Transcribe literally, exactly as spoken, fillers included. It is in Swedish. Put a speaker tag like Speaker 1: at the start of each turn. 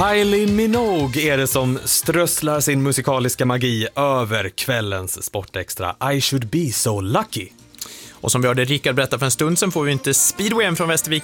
Speaker 1: Kylie Minogue är det som strösslar sin musikaliska magi över kvällens Sportextra. I should be so lucky.
Speaker 2: Och som vi hörde Rickard berätta för en stund sedan får vi inte speedwayen från Västervik